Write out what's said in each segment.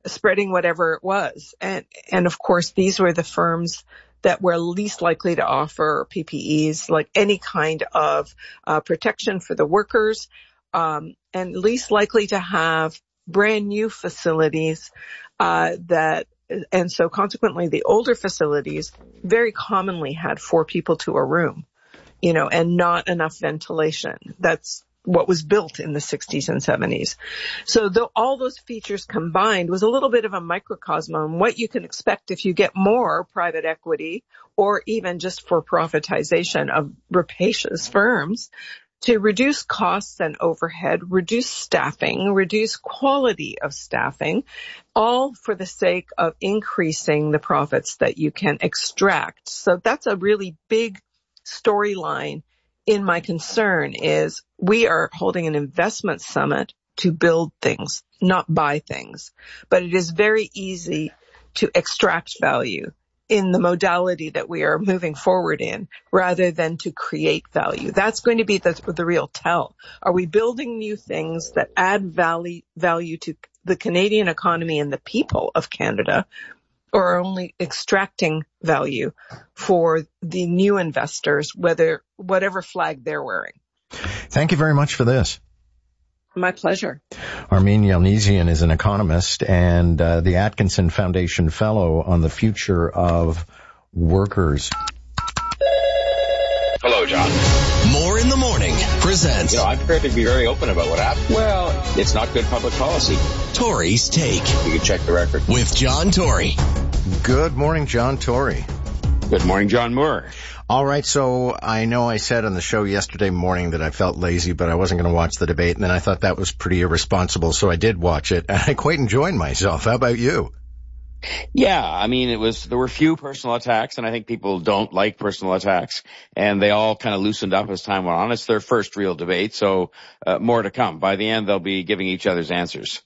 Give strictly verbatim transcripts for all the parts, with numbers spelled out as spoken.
spreading whatever it was. And, and of course, these were the firms that were least likely to offer P P Es, like any kind of uh, protection for the workers, um, and least likely to have brand new facilities uh, that, and so consequently the older facilities very commonly had four people to a room, you know, and not enough ventilation. That's what was built in the sixties and seventies. So the, all those features combined was a little bit of a microcosm on what you can expect if you get more private equity or even just for profitization of rapacious firms to reduce costs and overhead, reduce staffing, reduce quality of staffing, all for the sake of increasing the profits that you can extract. So that's a really big storyline. In my concern is we are holding an investment summit to build things, not buy things. But it is very easy to extract value in the modality that we are moving forward in rather than to create value. That's going to be the, the real tell. Are we building new things that add value, value to the Canadian economy and the people of Canada, or are only extracting value for the new investors, whether whatever flag they're wearing? Thank you very much for this. My pleasure. Armine Yalnizyan is an economist and uh, the Atkinson Foundation Fellow on the future of workers. Hello, John. More in the Morning presents. You know, I'm prepared to be very open about what happened. Well, it's not good public policy. Tory's Take. You can check the record. With John Tory. Good morning, John Tory. Good morning, John Moore. All right, so I know I said on the show yesterday morning that I felt lazy, but I wasn't going to watch the debate, and then I thought that was pretty irresponsible, so I did watch it, and I quite enjoyed myself. How about you? Yeah, I mean, it was, there were few personal attacks, and I think people don't like personal attacks, and they all kind of loosened up as time went on. It's their first real debate, so uh, more to come. By the end, they'll be giving each other's answers.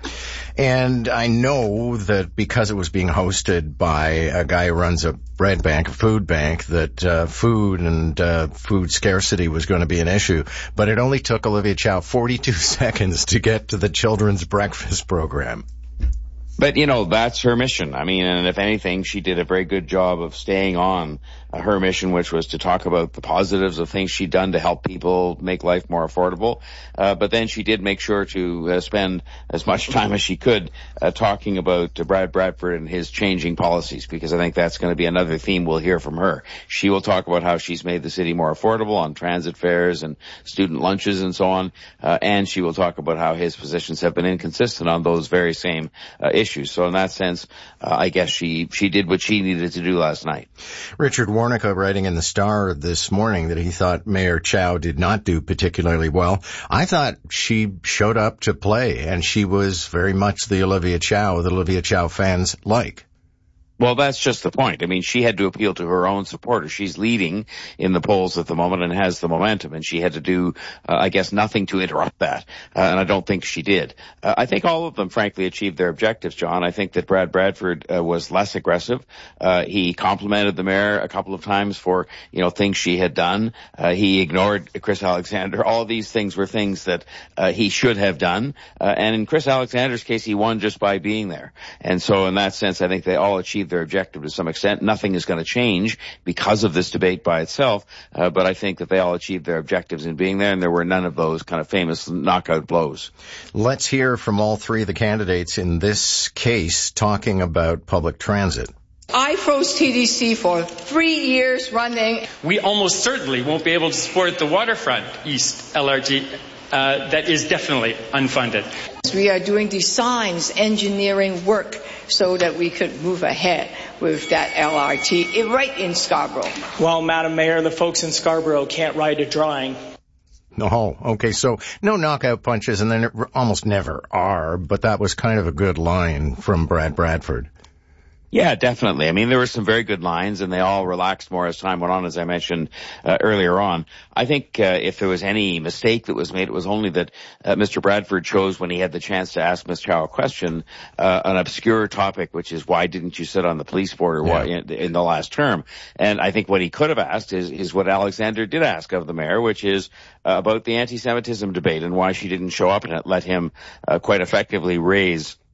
And I know that because it was being hosted by a guy who runs a bread bank, a food bank, that uh, food and uh, food scarcity was going to be an issue. But it only took Olivia Chow forty-two seconds to get to the children's breakfast program. But, you know, that's her mission. I mean, and if anything, she did a very good job of staying on uh, her mission, which was to talk about the positives of things she'd done to help people make life more affordable. Uh, but then she did make sure to uh, spend as much time as she could uh, talking about uh, Brad Bradford and his changing policies, because I think that's going to be another theme we'll hear from her. She will talk about how she's made the city more affordable on transit fares and student lunches and so on. Uh, and she will talk about how his positions have been inconsistent on those very same uh, issues. Issues. So in that sense, uh, I guess she, she did what she needed to do last night. Richard Warnica writing in the Star this morning that he thought Mayor Chow did not do particularly well. I thought she showed up to play, and she was very much the Olivia Chow that Olivia Chow fans like. Well, that's just the point. I mean, she had to appeal to her own supporters. She's leading in the polls at the moment and has the momentum, and she had to do, uh, I guess, nothing to interrupt that, uh, and I don't think she did. Uh, I think all of them, frankly, achieved their objectives, John. I think that Brad Bradford uh, was less aggressive. Uh, he complimented the mayor a couple of times for, you know, things she had done. Uh, he ignored Chris Alexander. All of these things were things that uh, he should have done, uh, and in Chris Alexander's case, he won just by being there. And so in that sense, I think they all achieved their objective to some extent. Nothing is going to change because of this debate by itself, uh, but I think that they all achieved their objectives in being there, and there were none of those kind of famous knockout blows. Let's hear from all three of the candidates in this case talking about public transit. I froze T D C for three years running. We almost certainly won't be able to support the Waterfront East L R T. Uh, that is definitely unfunded. We are doing designs, engineering work so that we could move ahead with that L R T right in Scarborough. Well, Madam Mayor, the folks in Scarborough can't write a drawing. Oh, okay, so no knockout punches, and there almost never are, but that was kind of a good line from Brad Bradford. Yeah, definitely. I mean, there were some very good lines, and they all relaxed more as time went on, as I mentioned uh, earlier on. I think uh, if there was any mistake that was made, it was only that uh, Mister Bradford chose, when he had the chance to ask Miz Chow a question, uh, an obscure topic, which is, why didn't you sit on the police board or yeah. why, in, in the last term? And I think what he could have asked is, is what Alexander did ask of the mayor, which is uh, about the anti-Semitism debate and why she didn't show up, and it let him uh, quite effectively raise